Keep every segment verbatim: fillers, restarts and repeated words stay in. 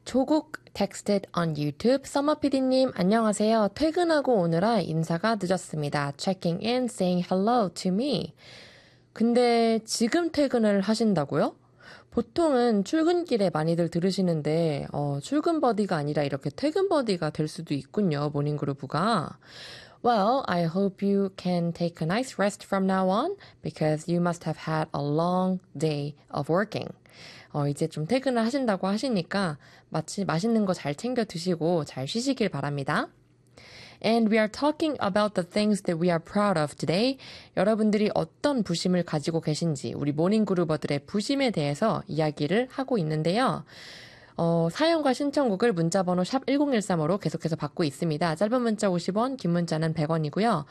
조국 texted on YouTube. 서머피디님 안녕하세요. 퇴근하고 오느라 인사가 늦었습니다. Checking in, saying hello to me. 근데 지금 퇴근을 하신다고요? 보통은 출근길에 많이들 들으시는데 어, 출근 버디가 아니라 이렇게 퇴근 버디가 될 수도 있군요. 모닝그루브가. Well, I hope you can take a nice rest from now on because you must have had a long day of working. 어, 이제 좀 퇴근을 하신다고 하시니까 마치 맛있는 거 잘 챙겨 드시고 잘 쉬시길 바랍니다. And we are talking about the things that we are proud of today. 여러분들이 어떤 부심을 가지고 계신지 우리 모닝그루버들의 부심에 대해서 이야기를 하고 있는데요. 어, 사연과 신청곡을 문자번호 샵 일공일삼으로 계속해서 받고 있습니다. 짧은 문자 오십 원, 긴 문자는 백 원이고요.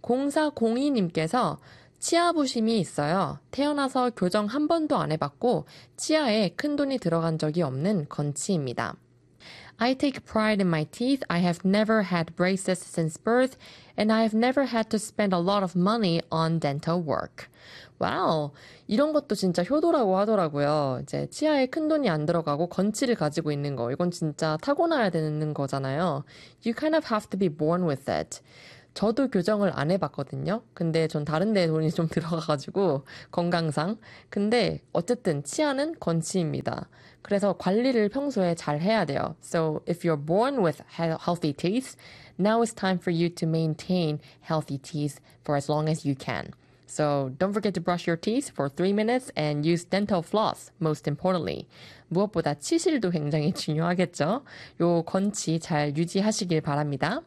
공사공이님께서 치아 부심이 있어요. 태어나서 교정 한 번도 안 해봤고 치아에 큰돈이 들어간 적이 없는 건치입니다. I take pride in my teeth. I have never had braces since birth, and I have never had to spend a lot of money on dental work. 와우, 이런 것도 진짜 효도라고 하더라고요. 이제 치아에 큰 돈이 안 들어가고 건치를 가지고 있는 거, 이건 진짜 타고나야 되는 거잖아요. You kind of have to be born with it. 저도 교정을 안 해봤거든요. 근데 전 다른 데에 돈이 좀 들어가가지고 건강상. 근데 어쨌든 치아는 건치입니다. 그래서 관리를 평소에 잘 해야 돼요. So if you're born with healthy teeth, now it's time for you to maintain healthy teeth for as long as you can. So don't forget to brush your teeth for three minutes and use dental floss, most importantly. 무엇보다 치실도 굉장히 중요하겠죠. 요 건치 잘 유지하시길 바랍니다.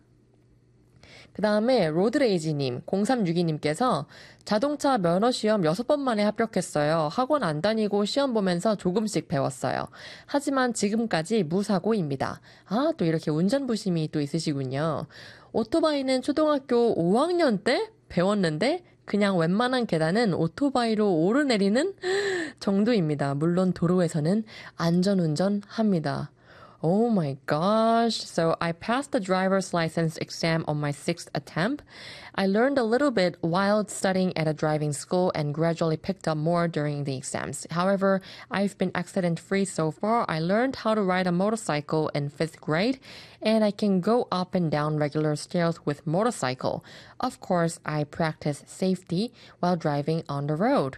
그 다음에 로드레이지님, 공삼육이님께서 자동차 면허시험 여섯 번 만에 합격했어요. 학원 안 다니고 시험 보면서 조금씩 배웠어요. 하지만 지금까지 무사고입니다. 아, 또 이렇게 운전부심이 또 있으시군요. 오토바이는 초등학교 오 학년 때 배웠는데 그냥 웬만한 계단은 오토바이로 오르내리는 정도입니다. 물론 도로에서는 안전운전 합니다. Oh my gosh. So I passed the driver's license exam on my sixth attempt. I learned a little bit while studying at a driving school and gradually picked up more during the exams. However, I've been accident free so far. I learned how to ride a motorcycle in fifth grade and I can go up and down regular stairs with motorcycle. Of course, I practice safety while driving on the road.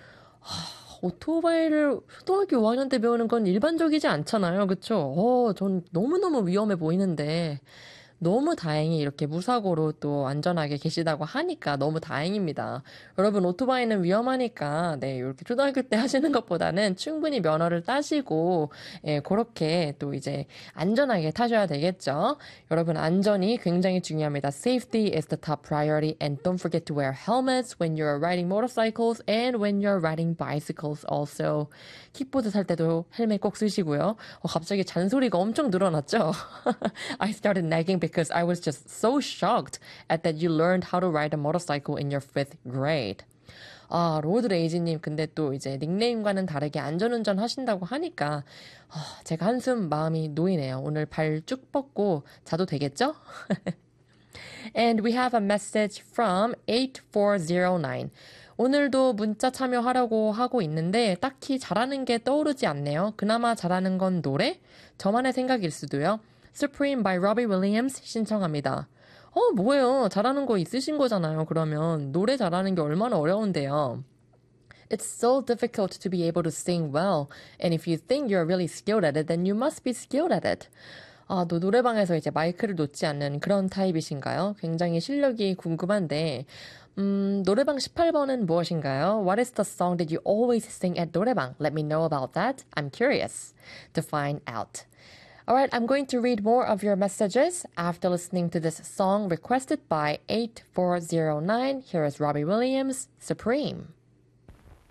오토바이를 초등학교 오 학년 때 배우는 건 일반적이지 않잖아요. 그쵸? 어, 전 너무너무 위험해 보이는데 너무 다행히 이렇게 무사고로 또 안전하게 계시다고 하니까 너무 다행입니다. 여러분 오토바이는 위험하니까 네 이렇게 초등학교 때 하시는 것보다는 충분히 면허를 따시고 예, 그렇게 또 이제 안전하게 타셔야 되겠죠. 여러분 안전이 굉장히 중요합니다. Safety is the top priority and don't forget to wear helmets when you're riding motorcycles and when you're riding bicycles also. 킥보드 탈 때도 헬멧 꼭 쓰시고요. 어, 갑자기 잔소리가 엄청 늘어났죠? I started nagging because I was just so shocked at that you learned how to ride a motorcycle in your fifth grade. 아, 로드레이지님, 근데 또 이제 닉네임과는 다르게 안전운전 하신다고 하니까, 아, 제가 한숨 마음이 놓이네요. 오늘 발 쭉 뻗고 자도 되겠죠? And we have a message from eight four zero nine. 오늘도 문자 참여하려고 하고 있는데 딱히 잘하는 게 떠오르지 않네요. 그나마 잘하는 건 노래? 저만의 생각일 수도요. Supreme by Robbie Williams 신청합니다. 어, 뭐예요? 잘하는 거 있으신 거잖아요. 그러면 노래 잘하는 게 얼마나 어려운데요. It's so difficult to be able to sing well. And if you think you're really skilled at it, then you must be skilled at it. 아, 또 노래방에서 이제 마이크를 놓지 않는 그런 타입이신가요? 굉장히 실력이 궁금한데, 음, 노래방 십팔 번은 무엇인가요? What is the song that you always sing at 노래방? Let me know about that. I'm curious to find out. Alright, I'm going to read more of your messages after listening to this song requested by eight four zero nine. Here is Robbie Williams, Supreme.